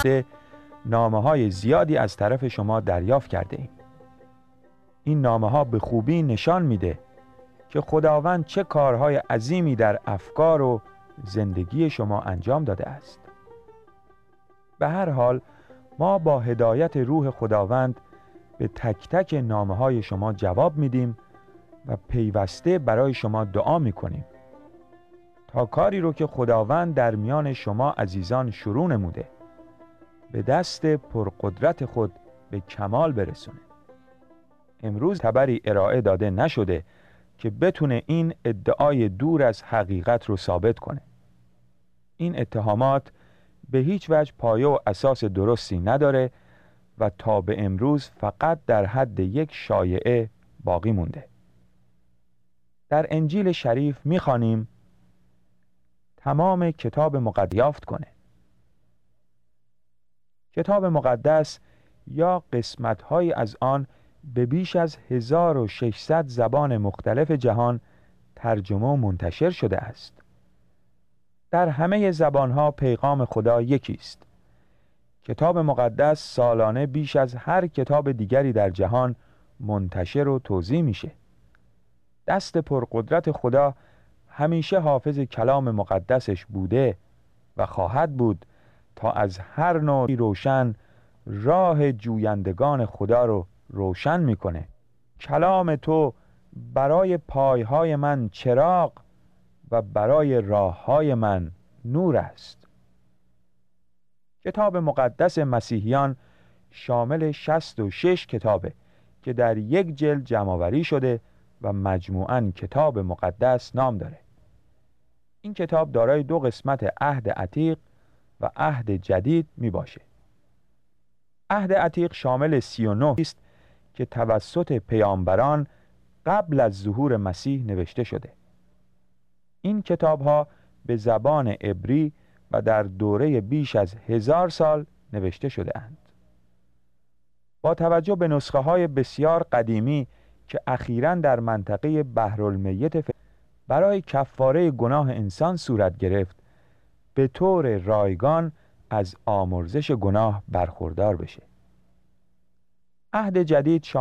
نامه‌های زیادی از طرف شما دریافت کرده ایم. این نامه‌ها به خوبی نشان میده که خداوند چه کارهای عظیمی در افکار و زندگی شما انجام داده است. به هر حال ما با هدایت روح خداوند به تک تک نامه‌های شما جواب میدیم و پیوسته برای شما دعا میکنیم تا کاری رو که خداوند در میان شما عزیزان شروع نموده به دست پرقدرت خود به کمال برسونه. امروز خبری ارائه داده نشده که بتونه این ادعای دور از حقیقت رو ثابت کنه. این اتهامات به هیچ وجه پایه و اساس درستی نداره و تا به امروز فقط در حد یک شایعه باقی مونده. در انجیل شریف می‌خوانیم تمام کتاب مقدس یافت کنه. کتاب مقدس یا قسمت‌هایی از آن به بیش از 1600 زبان مختلف جهان ترجمه و منتشر شده است. در همه زبان‌ها پیغام خدا یکی است. کتاب مقدس سالانه بیش از هر کتاب دیگری در جهان منتشر و توزیع میشه. دست پرقدرت خدا همیشه حافظ کلام مقدسش بوده و خواهد بود تا از هر نوعی روشن راه جویندگان خدا رو روشن میکنه. کلام تو برای پایهای من چراغ و برای راههای من نور است. کتاب مقدس مسیحیان شامل 66 کتابه که در یک جلد جمع‌آوری شده و مجموعاً کتاب مقدس نام داره. این کتاب دارای 2 قسمت عهد عتیق و عهد جدید می باشه. عهد عتیق شامل 39 است که توسط پیامبران قبل از ظهور مسیح نوشته شده. این کتاب‌ها به زبان عبری و در دوره بیش از 1000 سال نوشته شده اند. با توجه به نسخه‌های بسیار قدیمی که اخیراً در منطقه بحرالمیت برای کفاره گناه انسان صورت گرفت، به طور رایگان از آمرزش گناه برخوردار بشه. عهد جدید